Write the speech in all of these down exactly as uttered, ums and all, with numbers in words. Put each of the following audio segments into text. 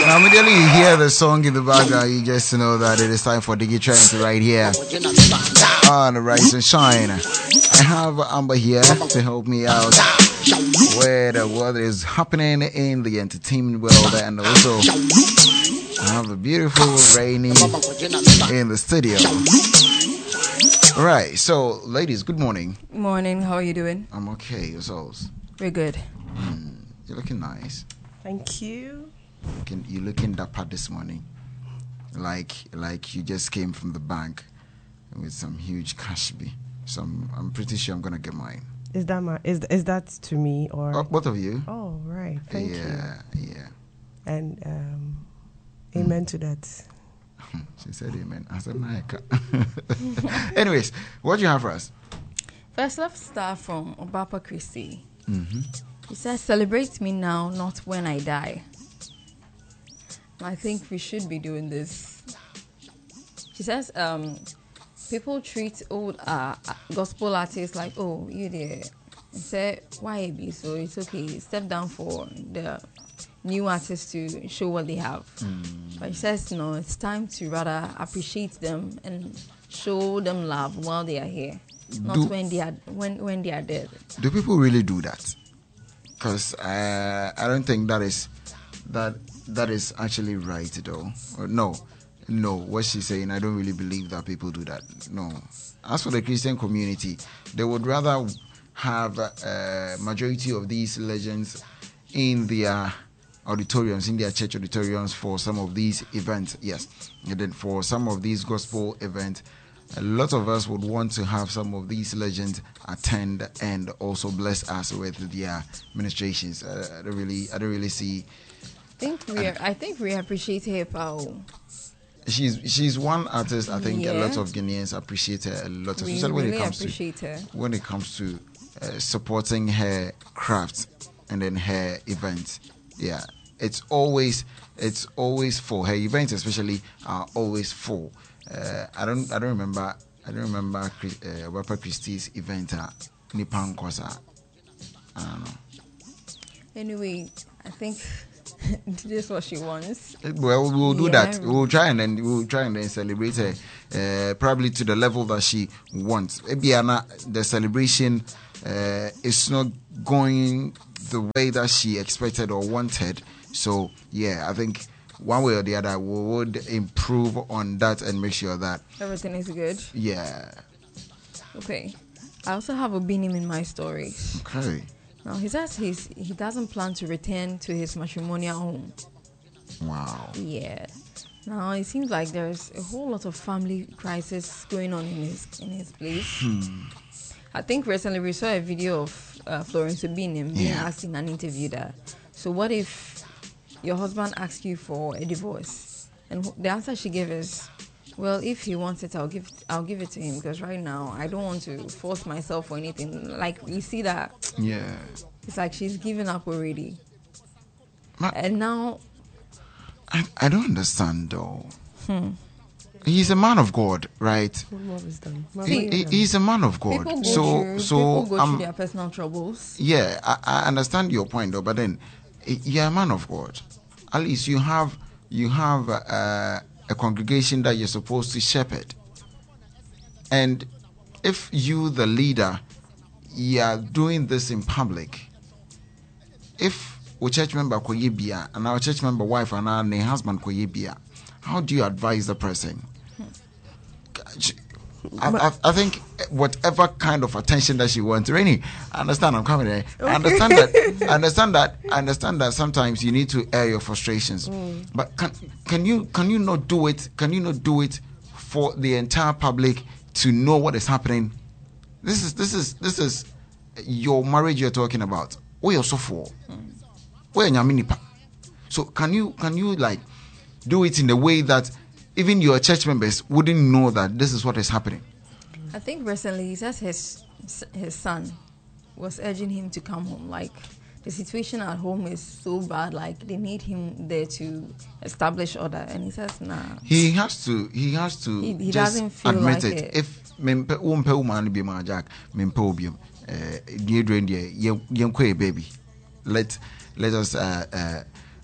Now, immediately you hear the song in the background, you just know that it is time for Diggy Trends right here on Rise and Shine. I have Amber here to help me out with what is happening in the entertainment world, and also I have the beautiful Rainy in the studio. Right, so ladies, good morning. Morning, how are you doing? I'm okay, yourselves? We're good. Mm, you're looking nice. Thank you. Looking, you're looking dapper this morning. Like like you just came from the bank with some huge cash. So I'm, I'm pretty sure I'm gonna get mine. Is that my is is that to me or oh, both of you? Oh right, thank yeah, you. Yeah, yeah. And um, amen mm. to that. She said amen. I said Naika. Anyways, what do you have for us? First, let's start from Obapa Christie. Mm-hmm. He says, "Celebrate me now, not when I die." I think we should be doing this. She says, um, people treat old uh, gospel artists like, oh, you there. And say, why be? So it's okay. Step down for the new artists to show what they have. Mm. But she says, no, it's time to rather appreciate them and show them love while they are here, not do, when they are when when they are dead. Do people really do that? Because uh, I don't think that is that. That is actually right, though. Or no, no. What she's saying, I don't really believe that people do that. No. As for the Christian community, they would rather have a majority of these legends in their auditoriums, in their church auditoriums for some of these events. Yes, and then for some of these gospel events, a lot of us would want to have some of these legends attend and also bless us with their ministrations. Uh, I don't really, I don't really see. I think we are, I think we appreciate her power. She's she's one artist. I think yeah. a lot of Ghanaians appreciate her a lot. We especially really when it comes appreciate to her. when it comes to uh, supporting her craft and then her events. Yeah, it's always it's always full. Her events especially are always full. Uh, I don't I don't remember I don't remember uh, Wapa Christie's event at Nipan Kosa. I don't know. Anyway, I think. This is what she wants. Well, we'll do yeah. that. We'll try and then we'll try and then celebrate her, uh, probably to the level that she wants. Maybe Anna, the celebration uh, is not going the way that she expected or wanted. So yeah, I think one way or the other we would improve on that and make sure that everything is good. Yeah. Okay. I also have a Binim in my story. Okay. Now, he says he's, he doesn't plan to return to his matrimonial home. Wow. Yeah. Now, it seems like there's a whole lot of family crisis going on in his in his place. Hmm. I think recently we saw a video of uh, Florence Obinim being yeah. asked in an interview that, so what if your husband asks you for a divorce? And the answer she gave is, well, if he wants it, I'll give it, I'll give it to him, because right now I don't want to force myself or anything. Like, you see that? Yeah. It's like she's given up already. Ma- and now... I, I don't understand, though. Hmm. He's a man of God, right? He, he, he's a man of God. People go so, through, so people go um, through their personal troubles. Yeah, I, I understand your point, though. But then, you're a man of God. At least you have you have uh, a congregation that you're supposed to shepherd. And if you, the leader, you are doing this in public, if a church member koyebia and our church member wife and our husband koyebia, how do you advise the person? I, I, I think whatever kind of attention that she wants, Rainy, I understand. I'm coming there. Okay. I understand that. I understand that. I understand that sometimes you need to air your frustrations. Mm. But can can you can you not do it? Can you not do it for the entire public to know what is happening? This is this is this is your marriage you're talking about. Where you're so for? Where in your mini pa? So can you can you like do it in a way that even your church members wouldn't know that this is what is happening? I think recently he says his his son was urging him to come home. Like, the situation at home is so bad. Like, they need him there to establish order, and he says, "Nah." He has to. He has to. He, he just doesn't feel admit like it. it. If mempe umpe woman be my jack, mempe obium, uh, dear drain dear, young baby. Let let us uh uh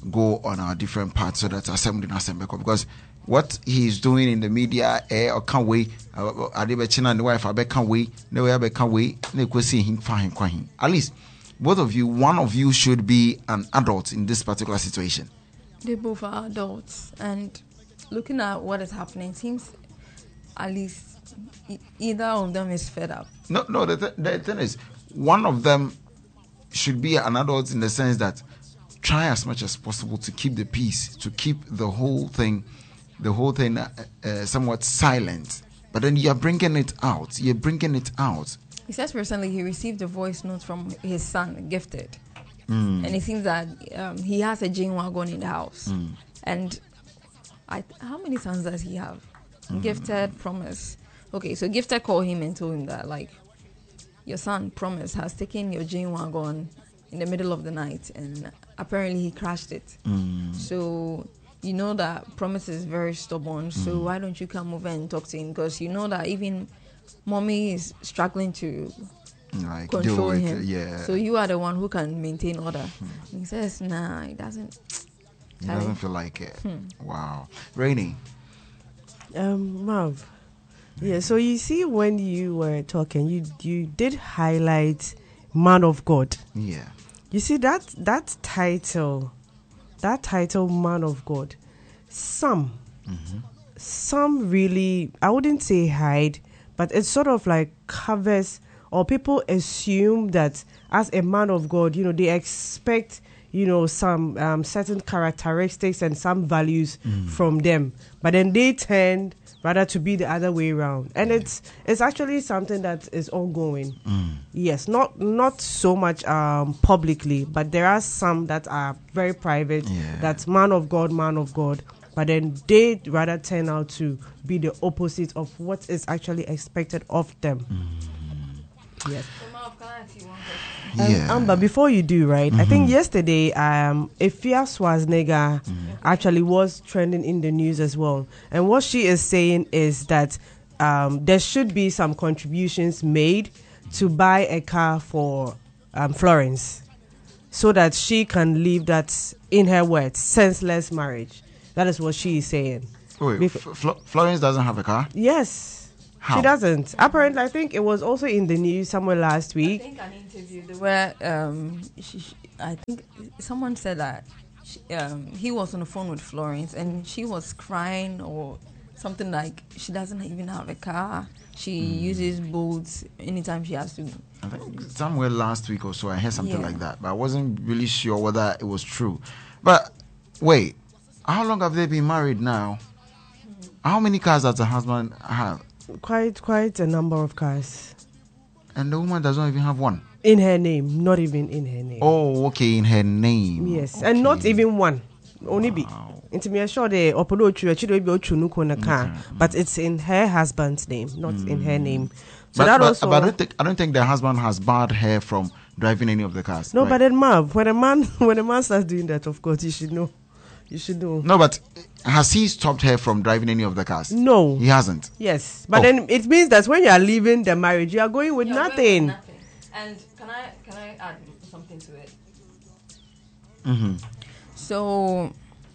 go on our different paths so that assembly assembly because what he's doing in the media eh or can't wait Adebechina and the wife I can't wait no way I can't wait they could see him fine him at least both of you one of you should be an adult in this particular situation. They both are adults, and looking at what is happening seems at least e- either of them is fed up. No, no. The, th- the thing is, one of them should be an adult in the sense that try as much as possible to keep the peace, to keep the whole thing, the whole thing uh, uh, somewhat silent. But then you're bringing it out. You're bringing it out. He says recently he received a voice note from his son, Gifted. Mm. And it seems that um, he has a Jane wagon in the house. Mm. And I, how many sons does he have? Mm. Gifted, Promise. Okay, so Gifted called him and told him that, like, your son, Promise, has taken your Jane wagon in the middle of the night, and apparently he crashed it. Mm. So you know that Promise is very stubborn. So why don't you come over and talk to him? Because you know that even mommy is struggling to Like, control with, him. yeah. So you are the one who can maintain order. Hmm. He says, nah, it doesn't. He doesn't feel like it. Hmm. Wow. Rainy. Um, Marv. Yeah, so you see, when you were talking, you you did highlight man of God. Yeah. You see that that title, that title, man of God. Some, Mm-hmm. some really, I wouldn't say hide, but it sort of like covers, or people assume that as a man of God, you know, they expect, you know, some um, certain characteristics and some values Mm. from them, but then they tend rather to be the other way around, and it's it's actually something that is ongoing. Mm. Yes, not not so much um, publicly, but there are some that are very private. Yeah. That's man of God, man of God, but then they rather turn out to be the opposite of what is actually expected of them. Mm. Yes. Um, Yeah. Amber, before you do, right, I think yesterday um, Efia Schwarzenegger actually was trending in the news as well. And what she is saying is that um, there should be some contributions made to buy a car for um, Florence so that she can live that, in her words, senseless marriage. That is what she is saying. Wait, Bef- F- Flo- Florence doesn't have a car? Yes. How? She doesn't. Apparently, I think it was also in the news somewhere last I week. think an interview where um, she, she, I think someone said that she, um, he was on the phone with Florence and she was crying or something like she doesn't even have a car. She uses boats anytime she has to. I think somewhere last week or so I heard something Yeah. like that, but I wasn't really sure whether it was true. But wait, how long have they been married now? How many cars does the husband have? Quite, quite a number of cars And the woman doesn't even have one. in her name, not even in her name. Oh, okay, in her name. Yes, Okay. and not even one. Only be. Wow. Into me sure the opodo chu actually be ochu nuko na car, Okay. but it's in her husband's name, not in her name. So But, that but, also. but I don't think I don't think the husband has barred her from driving any of the cars. no, right? but then Marv, when a man when a man starts doing that, of course you should know. You should know. No, but has he stopped her from driving any of the cars? No. He hasn't. Yes, but Oh. then it means that when you are leaving the marriage, you are going with nothing. And can I can I add something to it? Mm-hmm. So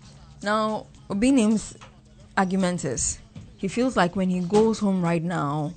now Obinim's argument is he feels like when he goes home right now,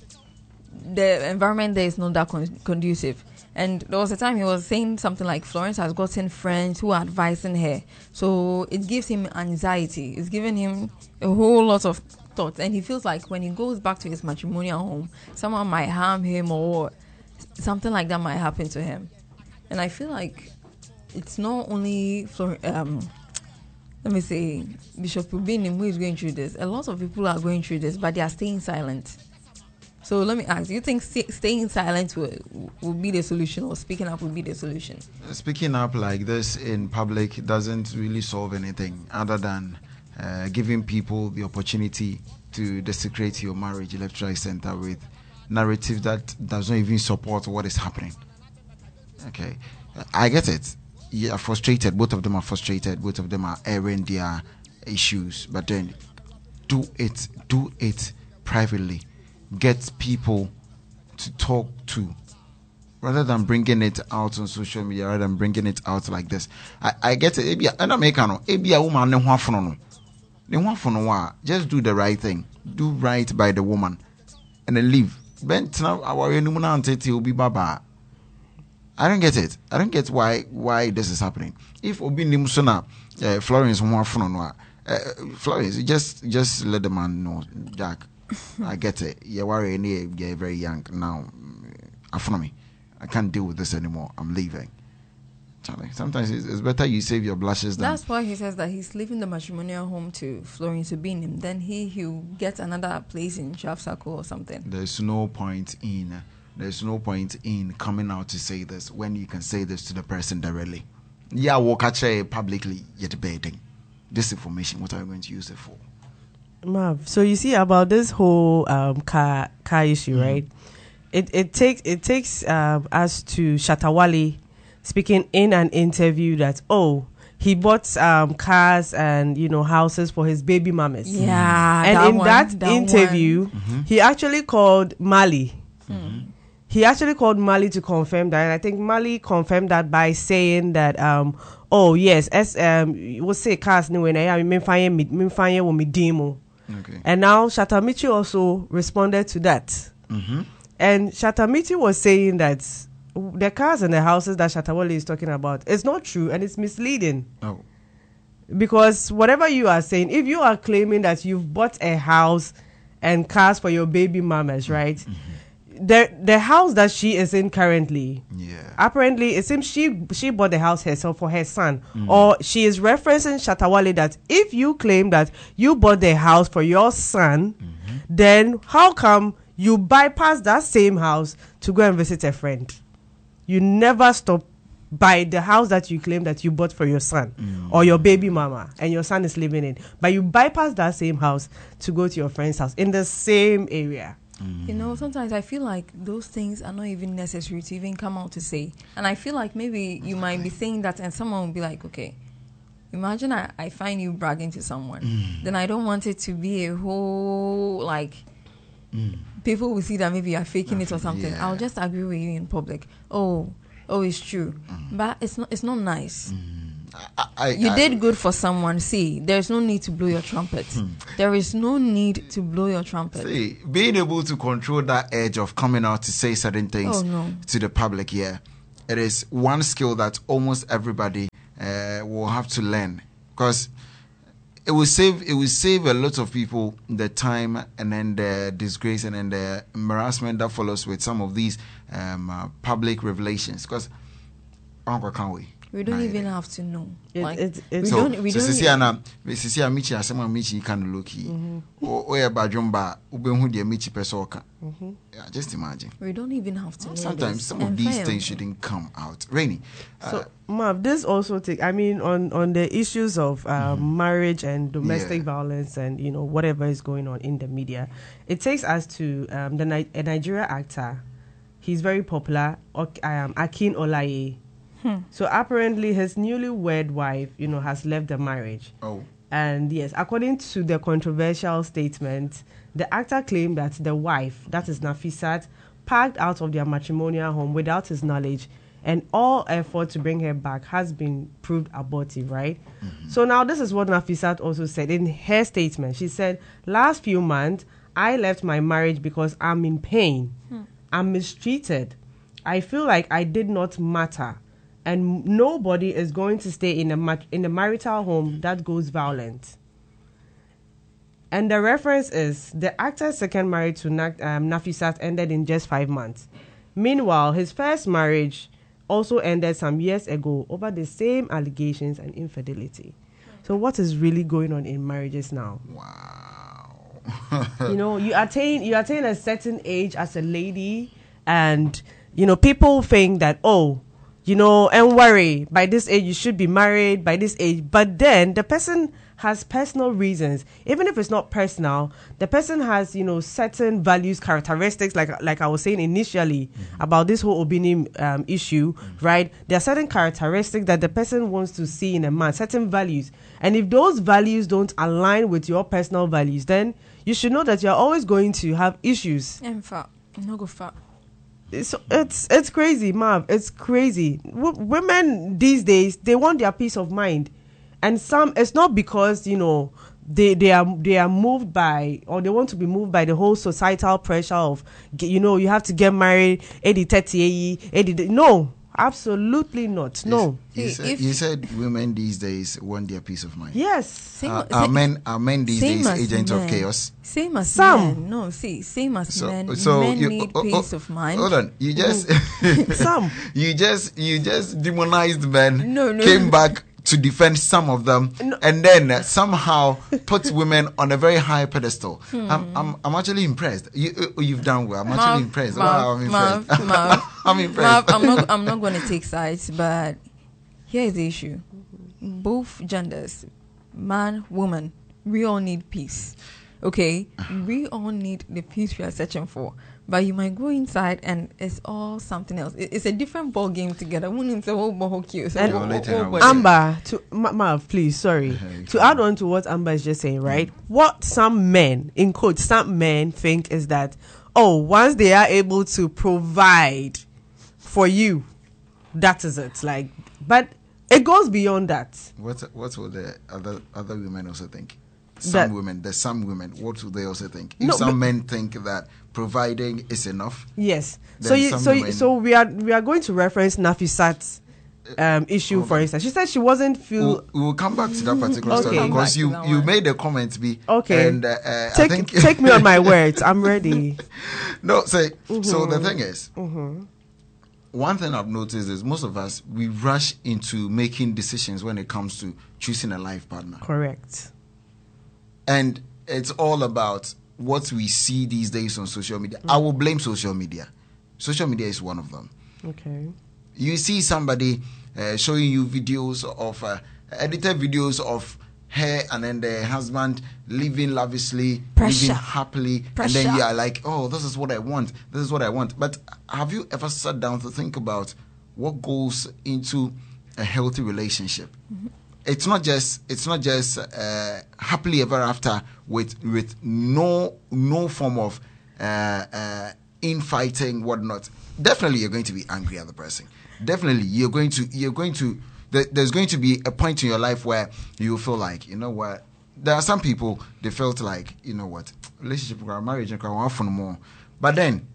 the environment there is not that con- conducive. And there was a time he was saying something like Florence has gotten friends who are advising her. So it gives him anxiety. It's giving him a whole lot of thoughts. And he feels like when he goes back to his matrimonial home, someone might harm him or something like that might happen to him. And I feel like it's not only Flor- um, let me say, Bishop Ubinim who is going through this. A lot of people are going through this, but they are staying silent. So let me ask, do you think st- staying silent will, will be the solution, or speaking up will be the solution? Speaking up like this in public doesn't really solve anything other than uh, giving people the opportunity to desecrate your marriage left, right, center with narrative that does not even support what is happening. Okay, I get it. You are frustrated. Both of them are frustrated. Both of them are airing their issues. But then, do it. Do it privately. Get people to talk to. rather than bringing it out on social media, rather than bringing it out like this. I, I get it. Ebia, and American, Ebia woman ne wafono ne wafono wa. Just do the right thing. Do right by the woman, and then leave. Bent now our enumuna antete will be baba. I don't get it. I don't get why why this is happening. If Obi Nimsona uh, Florence wafono no, uh, Florence, just just let the man know, Jack. I get it. You're worried. You're very young now. Afonomy. I can't deal with this anymore. I'm leaving. Charlie, sometimes it's, it's better you save your blushes than... That's why he says that he's leaving the matrimonial home to Florence to be in him. Then he, he'll get another place in Shafsako or something. There's no point in... There's no point in coming out to say this when you can say this to the person directly. Yeah, we'll catch it publicly, yet debating. This information, what are you going to use it for? Mav, so you see about this whole um, car car issue, mm-hmm. right? It it takes it takes um, us to Shatta Wale speaking in an interview that oh he bought um, cars and you know houses for his baby mamas. Yeah, and that in one, that, that interview, mm-hmm. he actually called Mali. Mm-hmm. He actually called Mali to confirm that, and I think Mali confirmed that by saying that um oh yes as um we'll say cars no when I mean fine me fine with me demo. Okay. And now Shatta Michi also responded to that. Mm-hmm. And Shatta Michi was saying that the cars and the houses that Shatta Wale is talking about, it's not true and it's misleading. Oh. Because whatever you are saying, if you are claiming that you've bought a house and cars for your baby mamas, right? Mm-hmm. The the house that she is in currently, yeah. apparently it seems she she bought the house herself for her son. Mm. Or she is referencing Shatta Wale that if you claim that you bought the house for your son, mm-hmm. then how come you bypass that same house to go and visit a friend? You never stop by the house that you claim that you bought for your son mm. or your baby mama and your son is living in. But you bypass that same house to go to your friend's house in the same area. Mm. You know, sometimes I feel like those things are not even necessary to even come out to say. And I feel like maybe you might be saying that and someone will be like, okay, imagine I, I find you bragging to someone. Mm. Then I don't want it to be a whole, like... Mm. People will see that maybe you're faking it or something. Yeah. I'll just agree with you in public. Oh, oh, it's true, mm. but it's not. It's not nice. Mm. I, I, you I, did good for someone. See, there's no need to blow your trumpet. Hmm. There is no need to blow your trumpet. See, being able to control that edge of coming out to say certain things oh, no. to the public, yeah, it is one skill that almost everybody uh, will have to learn because. It will save. It will save a lot of people the time and then the disgrace and then the embarrassment that follows with some of these um, uh, public revelations. Because, Uncle, can't we? We don't even have to know. It, like, it, it, we so, don't. We so don't. Sisi Anna, Sisi Amichi, asema Michi can look he. Oh, yeah, Bajumba, Ubehu de Michi Pesoka. Yeah, just imagine. We don't even have to. Sometimes this. some of and these fail. things shouldn't come out. Rainy. So, uh, Mav, this also take. I mean, on on the issues of um, mm-hmm. marriage and domestic yeah. violence and you know whatever is going on in the media, it takes us to um, the Ni- a Nigeria actor. He's very popular. Um, Akin Olaye. Hmm. So apparently his newlywed wife, you know, has left the marriage. Oh. And yes, according to the controversial statement, the actor claimed that the wife, that is Nafisat, packed out of their matrimonial home without his knowledge, and all effort to bring her back has been proved abortive, right? Mm-hmm. So now this is what Nafisat also said in her statement. She said, last few months, I left my marriage because I'm in pain. Hmm. I'm mistreated. I feel like I did not matter. And nobody is going to stay in a mat- in a marital home that goes violent. And the reference is the actor's second marriage to Na- um, Nafisat ended in just five months. Meanwhile, his first marriage also ended some years ago over the same allegations and infidelity. So what is really going on in marriages now? Wow. You know, you attain you attain a certain age as a lady, and you know people think that oh. You know, and worry, by this age you should be married, by this age. But then the person has personal reasons. Even if it's not personal, the person has, you know, certain values, characteristics, like like I was saying initially mm-hmm. about this whole Obini um, issue, mm-hmm. right? There are certain characteristics that the person wants to see in a man, certain values. And if those values don't align with your personal values, then you should know that you're always going to have issues. In fact, no go far. It's it's it's crazy, Marv. It's crazy. W- women these days, they want their peace of mind, and some it's not because you know they they are they are moved by, or they want to be moved by the whole societal pressure of ge- you know you have to get married. eighty thirty, eighty No, absolutely not. No. You, See, said, if- you said women these days want their peace of mind. Yes. Same, Are, sa- are men are men these same days as agents of men. chaos? Same as Some. men. No, see, same as So, men. so men you, need oh, oh, peace of mind. Hold on, you just Some. you just you just demonized men. No, no. Came back to defend some of them, No. and then uh, somehow put women on a very high pedestal. I'm, I'm I'm actually impressed. You uh, you've done well. I'm actually Marv, impressed. Marv, wow, I'm impressed. Marv, Marv, I'm impressed. Marv, I'm not. I'm not going to take sides, but here is the issue: both genders, man, woman, we all need peace. Okay, we all need the peace we are searching for. But you might go inside and it's all something else. It- It's a different ball game together. One is a whole ball cute. So And- whole- Later whole I will body. Amber, to Ma- Marv, please, sorry. Uh-huh, To add on to what Amber is just saying, right? What some men, in quotes, some men think is that, oh, once they are able to provide for you, that is it. Like, but it goes beyond that. What what will the other other women also think? Some That- women, there's some women. What will they also think? If No, some but- men think that providing is enough, Yes. So Then you, some so you- women- so we are we are going to reference Nafisat's um issue, hold for on. instance. She said she wasn't feel. we'll, we'll come back to that particular Okay. story Come because back to you that you one. made a comment be Okay. and uh, uh, I Take think take me on my words. I'm ready. no say so Mm-hmm. the thing is one thing I've noticed is most of us we rush into making decisions when it comes to choosing a life partner, Correct. and it's all about what we see these days on social media. I will blame social media. Social media is one of them. Okay. You see somebody uh, showing you videos of uh, edited videos of her and then the husband living lavishly, Pressure. living happily, and Pressure. then you are like, oh, this is what I want. This is what I want. But have you ever sat down to think about what goes into a healthy relationship? Mm-hmm. It's not just it's not just uh, happily ever after with with no no form of uh, uh, infighting, whatnot. Definitely, you're going to be angry at the person. Definitely, you're going to you're going to. There, there's going to be a point in your life where you feel like, you know what. There are some people they felt like, you know what, relationship, marriage, and more. But then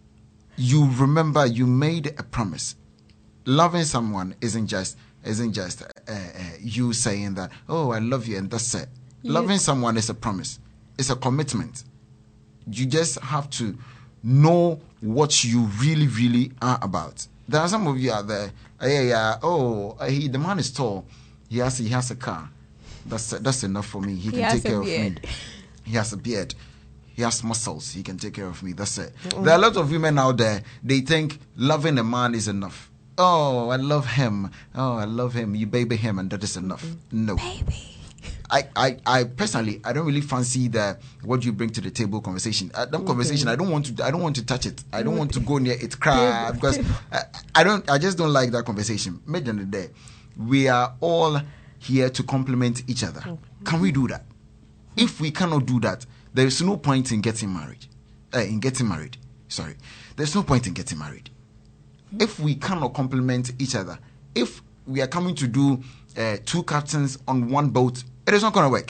you remember you made a promise. Loving someone isn't just isn't just uh, uh, you saying that, oh, I love you and that's it. You- Loving someone is a promise. It's a commitment. You just have to know what you really, really are about. There are some of you out there. Uh, yeah, yeah. Oh, uh, he the man is tall. He has he has a car. That's that's enough for me. He, He can has take a care beard. of me. He has a beard. He has muscles. He can take care of me. That's it. There are a lot of women out there. They think loving a man is enough. Oh, I love him. Oh, I love him. You baby him, and that is enough. No. Baby. I, I, I personally I don't really fancy the what you bring to the table conversation. Uh, that conversation I don't want to I don't want to touch it. I don't want to go near it cry because I, I don't I just don't like that conversation. Made in the day, we are all here to complement each other. Can we do that? If we cannot do that, there is no point in getting married. Uh, in getting married, sorry, there's no point in getting married. If we cannot complement each other, if we are coming to do uh, two captains on one boat, it is not going to work.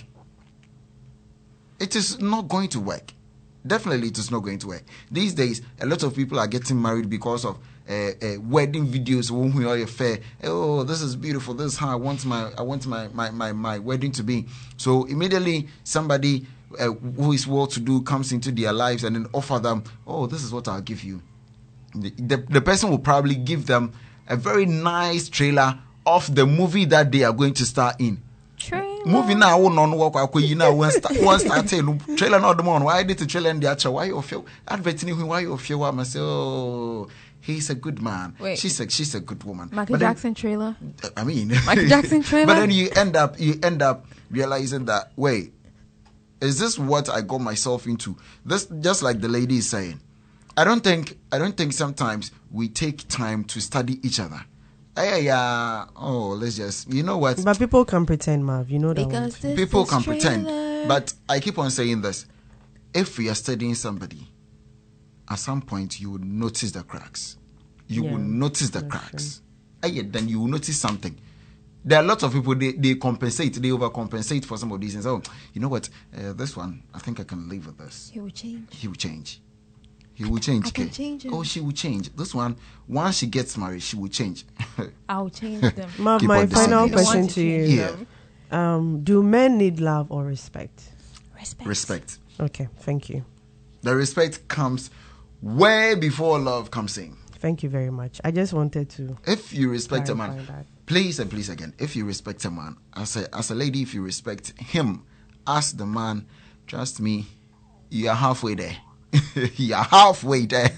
It is not going to work. Definitely, it is not going to work. These days, a lot of people are getting married because of uh, uh, wedding videos. When we are fair, oh, this is beautiful. This is how I want my I want my my my, my wedding to be. So immediately, somebody uh, who is well-to-do comes into their lives and then offer them, oh, this is what I'll give you. The, the, the person will probably give them a very nice trailer of the movie that they are going to star in. Trailer. Movie now won't on work or you know one start one start trailer not the one. Why did the trailer and the actual why you feel advertising him why you feel I say oh he's a good man. Wait. She's a she's a good woman. Michael But then- Jackson trailer. I mean Michael Jackson trailer? But then you end up you end up realizing that wait, is this what I got myself into? This just like the lady is saying. I don't think I don't think sometimes we take time to study each other. Hey, yeah. Oh, let's just you know what? But people can pretend, Marv. You know that one. Because this People is can pretend. trailer. But I keep on saying this. If we are studying somebody, at some point you will notice the cracks. You Yeah, will notice the that's cracks. And yet then you will notice something. There are lots of people, they, they compensate, they overcompensate for some of these things. Oh, you know what? Uh, this one, I think I can live with this. He will change. He will change. He will change. I can okay? change him. Oh, she will change. This one, once she gets married, she will change. I'll change them. Mav, Keep my on final deceiving. question want to to you. change Yeah. them. Um, do men need love or respect? Respect. Respect. Okay, thank you. The respect comes way before love comes in. Thank you very much. I just wanted to If you respect a man, clarify that. please and please again, if you respect a man, as a, as a lady, if you respect him as the man, trust me, you are halfway there. You are halfway there.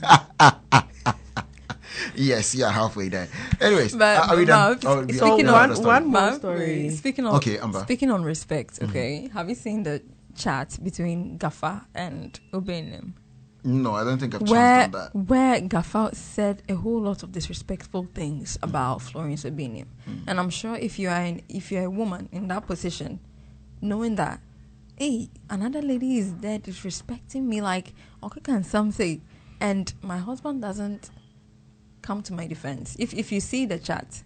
Yes, you are halfway there. Anyways, But, are, are we done? Mav, Oh, we- so speaking we of have one, another story. one more Mav, story. Speaking on Okay, Amber. speaking on respect, okay. Have you seen the chat between Gaffa and Obenem? No, I don't think I've Where chanced on that. where Gaffa said a whole lot of disrespectful things about Florence Obenem. And I'm sure if you are in, if you're a woman in that position, knowing that, hey, another lady is there disrespecting me, like okay, can some say, and my husband doesn't come to my defense. If if you see the chat,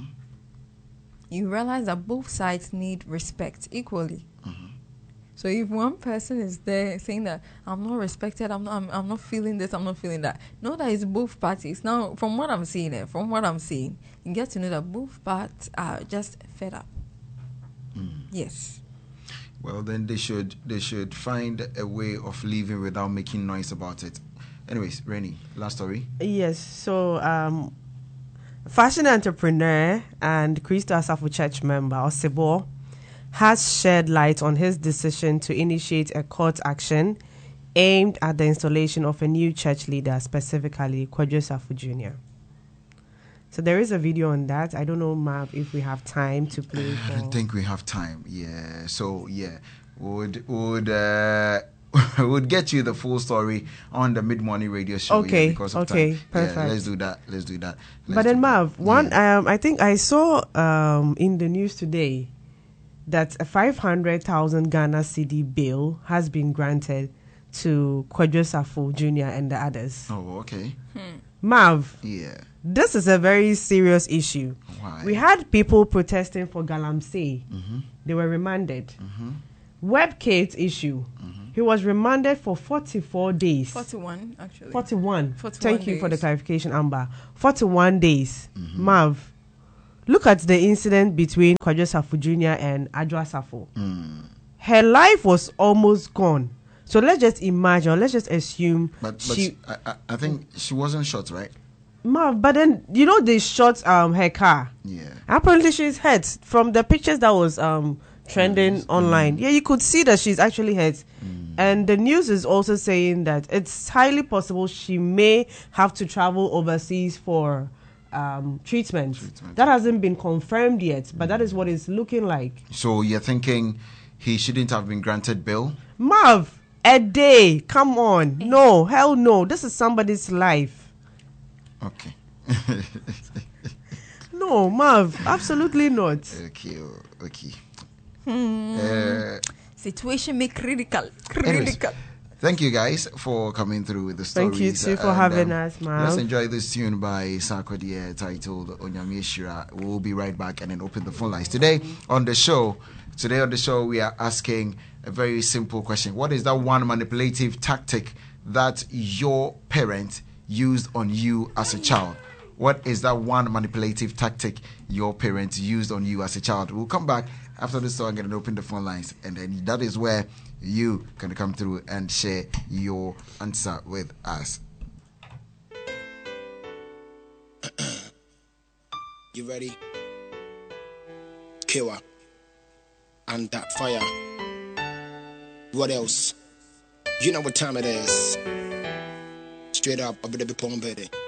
you realize that both sides need respect equally. So if one person is there saying that I'm not respected, I'm not, I'm, I'm not feeling this, I'm not feeling that, know that it's both parties. Now, from what I'm seeing, eh, from what I'm seeing, you get to know that both parts are just fed up. Yes. Well, then they should they should find a way of living without making noise about it. Anyways, Rennie, last story. Yes, so um, fashion entrepreneur and Crystal Asafo Church member, Osebo, has shed light on his decision to initiate a court action aimed at the installation of a new church leader, specifically Kwadwo Asafo Junior So there is a video on that. I don't know, Mav, if we have time to play. I For... don't think we have time. Yeah. So yeah, would would uh, would get you the full story on the mid morning radio show. Okay, Yeah, because of okay, time. perfect. Yeah, let's do that. Let's do that. Let's But then, do Mav, that. one, Yeah. um, I think I saw um, in the news today that a five hundred thousand Ghana C D bill has been granted to Kwadwo Asafo Junior and the others. Oh, okay. Mav, Yeah. this is a very serious issue. Why? We had people protesting for Galamsey. Mm-hmm. They were remanded. Mm-hmm. Webkate issue. He was remanded for forty-four days. forty-one, actually. forty-one. forty-one Thank you for the days. clarification, Amber. forty-one days. Mav, look at the incident between Kwadwo Asafo Junior and Adwo Asafo. Mm. Her life was almost gone. So let's just imagine, or let's just assume But, but she... I, I, I think she wasn't shot, right? Mav, but then, you know, they shot um her car. Yeah. Apparently she's hurt. From the pictures that was um trending Yes. online, yeah, you could see that she's actually hurt. And the news is also saying that it's highly possible she may have to travel overseas for um, treatment. Treatment. That hasn't been confirmed yet, but that is what it's looking like. So you're thinking he shouldn't have been granted bail? Mav, a day, come on. No, hell no. This is somebody's life. Okay. No, Mav, absolutely not. Okay. Okay. Hmm. Uh, Situation make critical. Anyways, Critical. thank you guys for coming through with the stories. Thank you too for and, having um, us, Mav. Let's enjoy this tune by Sarkodie titled Onyame Shira. We'll be right back and then open the phone lines. Today on the show, today on the show, we are asking a very simple question. What is that one manipulative tactic that your parent used on you as a child? What is that one manipulative tactic your parents used on you as a child? We'll come back after this song and open the phone lines, and then that is where you can come through and share your answer with us. You ready? Kiwa. And that fire. What else? You know what time it is. Straight up, a bit of a poem, baby.